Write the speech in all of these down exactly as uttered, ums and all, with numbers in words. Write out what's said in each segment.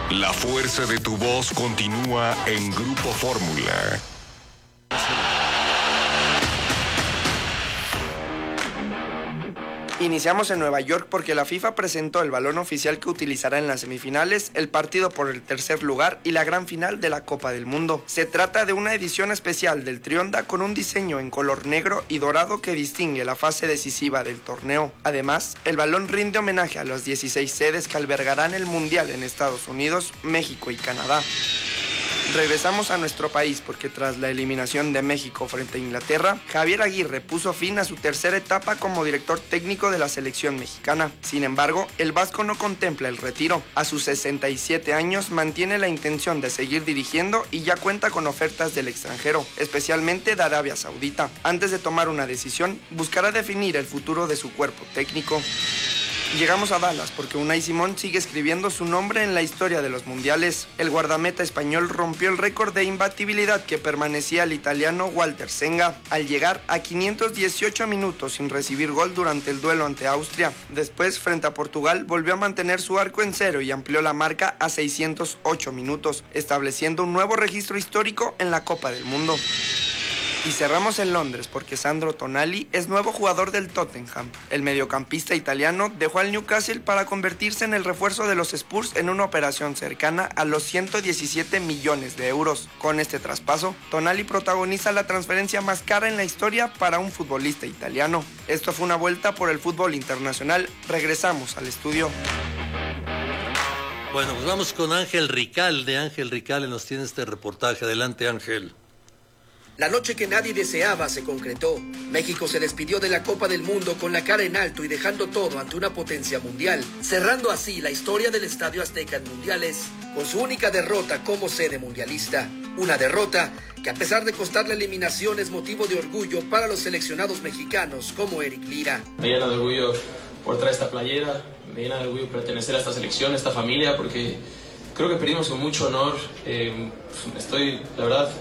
La fuerza de tu voz continúa en Grupo Fórmula. Iniciamos en Nueva York porque la FIFA presentó el balón oficial que utilizará en las semifinales, el partido por el tercer lugar y la gran final de la Copa del Mundo. Se trata de una edición especial del Trionda con un diseño en color negro y dorado que distingue la fase decisiva del torneo. Además, el balón rinde homenaje a las dieciséis sedes que albergarán el Mundial en Estados Unidos, México y Canadá. Regresamos a nuestro país porque tras la eliminación de México frente a Inglaterra, Javier Aguirre puso fin a su tercera etapa como director técnico de la selección mexicana. Sin embargo, el vasco no contempla el retiro. A sus sesenta y siete años mantiene la intención de seguir dirigiendo y ya cuenta con ofertas del extranjero, especialmente de Arabia Saudita. Antes de tomar una decisión, buscará definir el futuro de su cuerpo técnico. Llegamos a Dallas porque Unai Simón sigue escribiendo su nombre en la historia de los mundiales. El guardameta español rompió el récord de imbatibilidad que permanecía el italiano Walter Senga al llegar a quinientos dieciocho minutos sin recibir gol durante el duelo ante Austria. Después, frente a Portugal, volvió a mantener su arco en cero y amplió la marca a seiscientos ocho minutos, estableciendo un nuevo registro histórico en la Copa del Mundo. Y cerramos en Londres porque Sandro Tonali es nuevo jugador del Tottenham. El mediocampista italiano dejó al Newcastle para convertirse en el refuerzo de los Spurs en una operación cercana a los ciento diecisiete millones de euros. Con este traspaso, Tonali protagoniza la transferencia más cara en la historia para un futbolista italiano. Esto fue una vuelta por el fútbol internacional. Regresamos al estudio. Bueno, pues vamos con Ángel Ricalde. Ángel Ricalde nos tiene este reportaje. Adelante, Ángel. La noche que nadie deseaba se concretó. México se despidió de la Copa del Mundo con la cara en alto y dejando todo ante una potencia mundial, cerrando así la historia del Estadio Azteca en mundiales, con su única derrota como sede mundialista. Una derrota que a pesar de costar la eliminación es motivo de orgullo para los seleccionados mexicanos como Eric Lira. Me llena de orgullo por traer esta playera, me llena de orgullo pertenecer a esta selección, a esta familia, porque creo que perdimos con mucho honor. Eh, estoy, la verdad,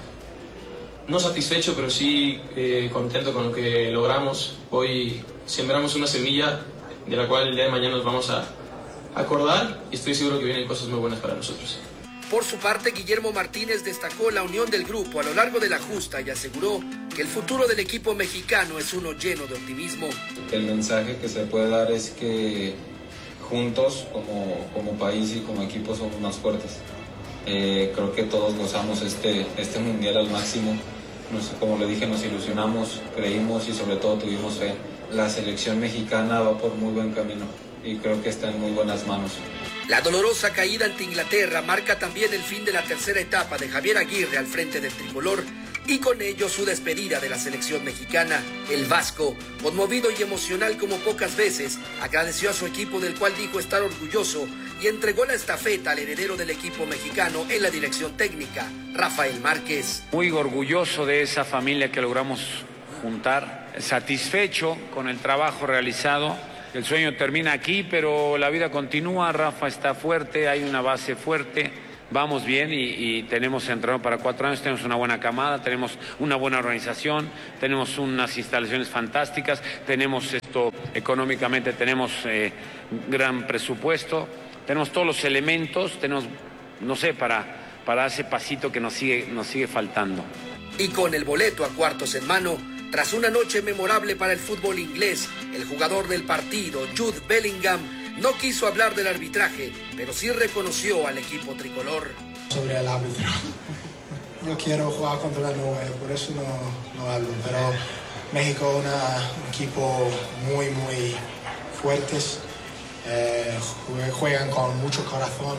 no satisfecho, pero sí eh, contento con lo que logramos. Hoy sembramos una semilla de la cual el día de mañana nos vamos a acordar y estoy seguro que vienen cosas muy buenas para nosotros. Por su parte, Guillermo Martínez destacó la unión del grupo a lo largo de la justa y aseguró que el futuro del equipo mexicano es uno lleno de optimismo. El mensaje que se puede dar es que juntos como, como país y como equipo somos más fuertes. Eh, creo que todos gozamos este, este mundial al máximo. Nos, como le dije, nos ilusionamos, creímos y sobre todo tuvimos fe. La selección mexicana va por muy buen camino y creo que está en muy buenas manos. La dolorosa caída ante Inglaterra marca también el fin de la tercera etapa de Javier Aguirre al frente del tricolor y con ello su despedida de la selección mexicana. El vasco, conmovido y emocional como pocas veces, agradeció a su equipo del cual dijo estar orgulloso y entregó la estafeta al heredero del equipo mexicano en la dirección técnica, Rafael Márquez. Muy orgulloso de esa familia que logramos juntar, satisfecho con el trabajo realizado. El sueño termina aquí, pero la vida continúa. Rafa está fuerte, hay una base fuerte. Vamos bien y, y tenemos entrenador para cuatro años, tenemos una buena camada, tenemos una buena organización, tenemos unas instalaciones fantásticas, tenemos esto económicamente, tenemos eh, gran presupuesto, tenemos todos los elementos, tenemos, no sé, para, para ese pasito que nos sigue, nos sigue faltando. Y con el boleto a cuartos en mano, tras una noche memorable para el fútbol inglés, el jugador del partido, Jude Bellingham, no quiso hablar del arbitraje, pero sí reconoció al equipo tricolor. Sobre el árbitro. Yo quiero jugar contra la nube, por eso no, no hablo. Pero México es un equipo muy, muy fuertes. Eh, juegan con mucho corazón.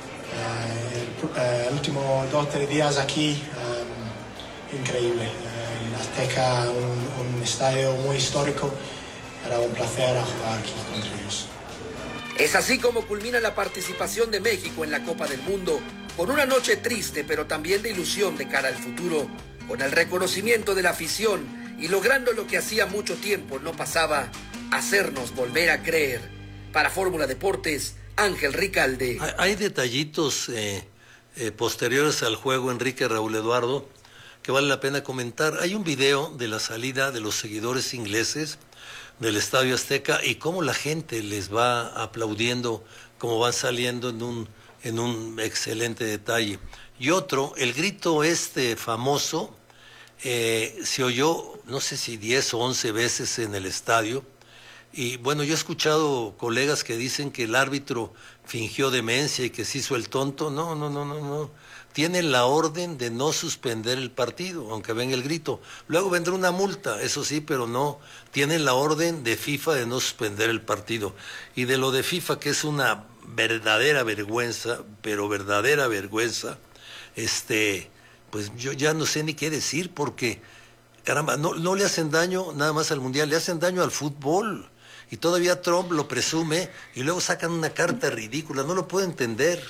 Eh, el, eh, el último dos o tres días aquí, eh, increíble. Eh, en Azteca, un, un estadio muy histórico. Era un placer jugar aquí contra ellos. Es así como culmina la participación de México en la Copa del Mundo, con una noche triste pero también de ilusión de cara al futuro, con el reconocimiento de la afición y logrando lo que hacía mucho tiempo no pasaba, hacernos volver a creer. Para Fórmula Deportes, Ángel Ricalde. Hay detallitos eh, eh, posteriores al juego, Enrique, Raúl Eduardo, que vale la pena comentar. Hay un video de la salida de los seguidores ingleses del Estadio Azteca y cómo la gente les va aplaudiendo, cómo van saliendo en un en un excelente detalle. Y otro, el grito este famoso, eh, se oyó, no sé si diez o once veces en el estadio. Y bueno, yo he escuchado colegas que dicen que el árbitro fingió demencia y que se hizo el tonto. No, no, no, no, no. Tienen la orden de no suspender el partido, aunque venga el grito. Luego vendrá una multa, eso sí, pero no. Tienen la orden de FIFA de no suspender el partido. Y de lo de FIFA, que es una verdadera vergüenza, pero verdadera vergüenza, este, pues yo ya no sé ni qué decir, porque, caramba, no, no le hacen daño nada más al Mundial, le hacen daño al fútbol. Y todavía Trump lo presume y luego sacan una carta ridícula, no lo puedo entender.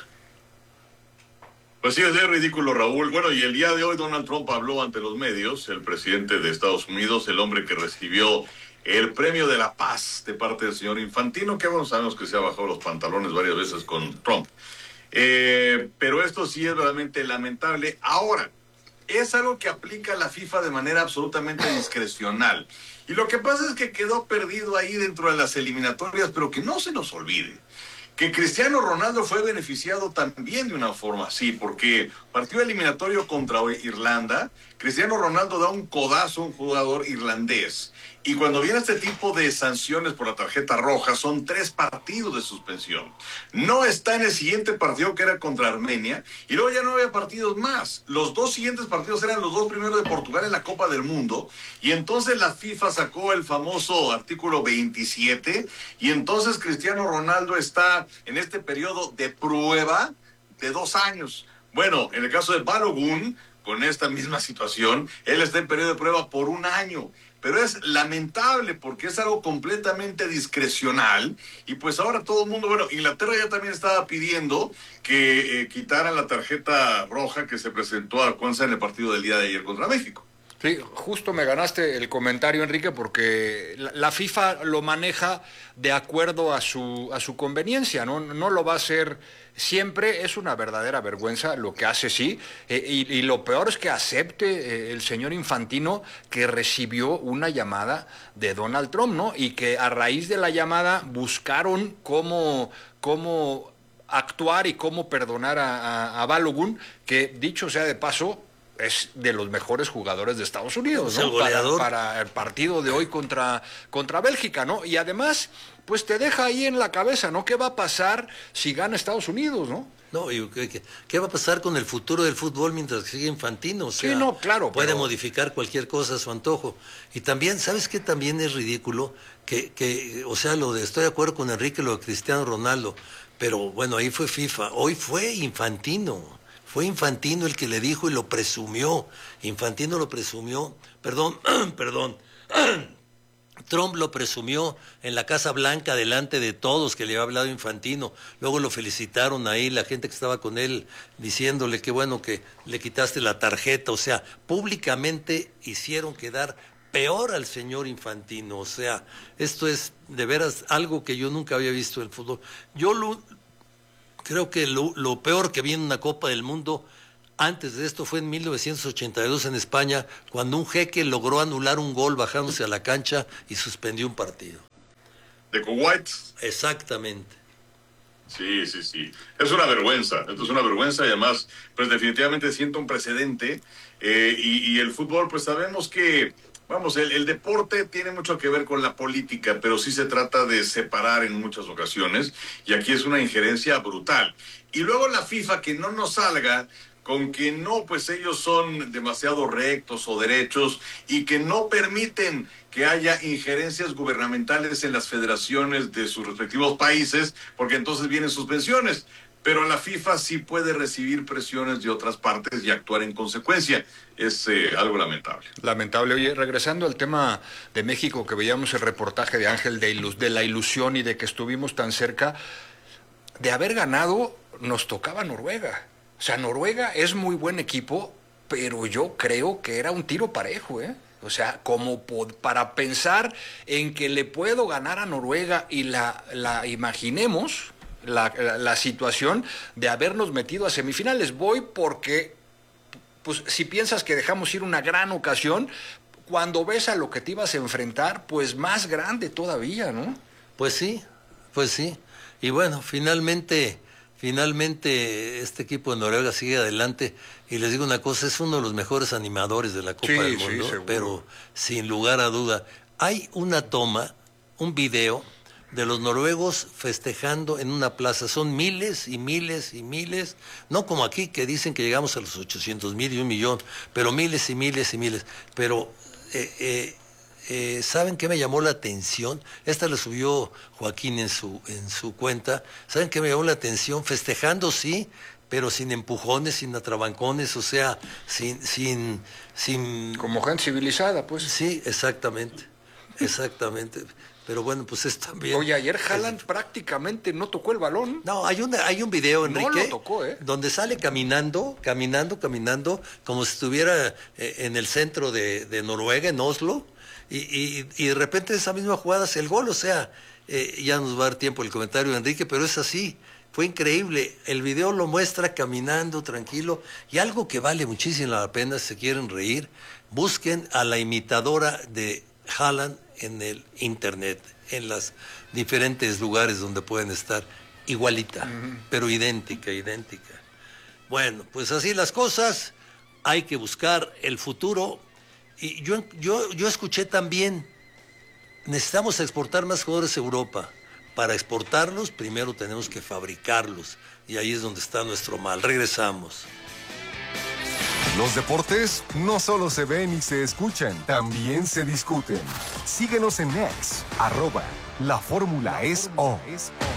Pues sí, es ridículo, Raúl. Bueno, y el día de hoy Donald Trump habló ante los medios, el presidente de Estados Unidos, el hombre que recibió el premio de la paz de parte del señor Infantino, que bueno, sabemos que se ha bajado los pantalones varias veces con Trump. Eh, pero esto sí es realmente lamentable. Ahora, es algo que aplica la FIFA de manera absolutamente discrecional. Y lo que pasa es que quedó perdido ahí dentro de las eliminatorias, pero que no se nos olvide que Cristiano Ronaldo fue beneficiado también de una forma así, porque partido eliminatorio contra Irlanda, Cristiano Ronaldo da un codazo a un jugador irlandés. Y cuando viene este tipo de sanciones por la tarjeta roja, son tres partidos de suspensión. No está en el siguiente partido, que era contra Armenia, y luego ya no había partidos más. Los dos siguientes partidos eran los dos primeros de Portugal en la Copa del Mundo, y entonces la FIFA sacó el famoso artículo veintisiete, y entonces Cristiano Ronaldo está en este periodo de prueba de dos años. Bueno, en el caso de Balogun, con esta misma situación, él está en periodo de prueba por un año. Pero es lamentable porque es algo completamente discrecional y pues ahora todo el mundo, bueno, Inglaterra ya también estaba pidiendo que eh, quitaran la tarjeta roja que se presentó a Cuenza en el partido del día de ayer contra México. Sí, justo me ganaste el comentario, Enrique, porque la, la FIFA lo maneja de acuerdo a su, a su conveniencia, ¿no? No lo va a hacer siempre. Es una verdadera vergüenza lo que hace, sí, eh, y, y lo peor es que acepte eh, el señor Infantino que recibió una llamada de Donald Trump, ¿no? Y que a raíz de la llamada buscaron cómo, cómo actuar y cómo perdonar a, a, a Balogun, que dicho sea de paso, es de los mejores jugadores de Estados Unidos, ¿no? Para, para el partido de hoy contra, contra Bélgica, ¿no? Y además, pues te deja ahí en la cabeza, ¿no? ¿Qué va a pasar si gana Estados Unidos, no? No, y ¿qué, qué va a pasar con el futuro del fútbol mientras sigue Infantino? O sea, sí, no, claro. Puede pero... modificar cualquier cosa a su antojo. Y también, ¿sabes qué? También es ridículo que, que, o sea, lo de, estoy de acuerdo con Enrique, lo de Cristiano Ronaldo, pero bueno, ahí fue FIFA, hoy fue Infantino. Fue Infantino el que le dijo y lo presumió. Infantino lo presumió, perdón, perdón, Trump lo presumió en la Casa Blanca delante de todos que le había hablado Infantino. Luego lo felicitaron ahí, la gente que estaba con él, diciéndole que bueno que le quitaste la tarjeta. O sea, públicamente hicieron quedar peor al señor Infantino. O sea, esto es de veras algo que yo nunca había visto en el fútbol. Yo lo... Creo que lo, lo peor que vi en una Copa del Mundo antes de esto fue en mil novecientos ochenta y dos en España, cuando un jeque logró anular un gol bajándose a la cancha y suspendió un partido. ¿De Kuwait? Exactamente. Sí, sí, sí. Es una vergüenza. Esto es una vergüenza y además, pues definitivamente siento un precedente. Eh, y, y el fútbol, pues sabemos que... Vamos, el, el deporte tiene mucho que ver con la política, pero sí se trata de separar en muchas ocasiones, y aquí es una injerencia brutal. Y luego la FIFA, que no nos salga con que no, pues ellos son demasiado rectos o derechos, y que no permiten que haya injerencias gubernamentales en las federaciones de sus respectivos países, porque entonces vienen suspensiones. Pero la FIFA sí puede recibir presiones de otras partes y actuar en consecuencia. Es eh, algo lamentable. Lamentable. Oye, regresando al tema de México, que veíamos el reportaje de Ángel de, ilus de la ilusión y de que estuvimos tan cerca, de haber ganado, nos tocaba Noruega. O sea, Noruega es muy buen equipo, pero yo creo que era un tiro parejo, ¿eh? O sea, como para pensar en que le puedo ganar a Noruega y la, la imaginemos... La, la, la situación de habernos metido a semifinales. Voy porque, pues, si piensas que dejamos ir una gran ocasión, cuando ves a lo que te ibas a enfrentar, pues más grande todavía, ¿no? Pues sí, pues sí. Y bueno, finalmente, finalmente este equipo de Noruega sigue adelante y les digo una cosa, es uno de los mejores animadores de la Copa Sí, del sí, Mundo, seguro. pero sin lugar a duda, hay una toma, un video de los noruegos festejando en una plaza, son miles y miles y miles, no como aquí que dicen que llegamos a los ochocientos mil y un millón, pero miles y miles y miles, pero eh, eh, eh, ¿saben qué me llamó la atención? Esta la subió Joaquín en su, en su cuenta, ¿saben qué me llamó la atención? Festejando sí, pero sin empujones, sin atrabancones, o sea, sin, sin, sin... Como gente civilizada, pues. Sí, exactamente, exactamente. Pero bueno, pues es también... Oye, ayer Haaland es... prácticamente no tocó el balón. No, hay, una, hay un video, Enrique, no lo tocó, ¿eh? donde sale caminando, caminando, caminando, como si estuviera eh, en el centro de, de Noruega, en Oslo, y, y, y de repente esa misma jugada hace el gol, o sea, eh, ya nos va a dar tiempo el comentario de Enrique, pero es así, fue increíble. El video lo muestra caminando, tranquilo, y algo que vale muchísimo la pena, si se quieren reír, busquen a la imitadora de Haaland en el internet, en los diferentes lugares donde pueden estar, igualita, uh-huh. pero idéntica, idéntica. Bueno, pues así las cosas, hay que buscar el futuro, y yo, yo, yo escuché también, necesitamos exportar más jugadores a Europa. Para exportarlos, primero tenemos que fabricarlos, y ahí es donde está nuestro mal. Regresamos. Los deportes no solo se ven y se escuchan, también se discuten. Síguenos en X, arroba La Fórmula es O.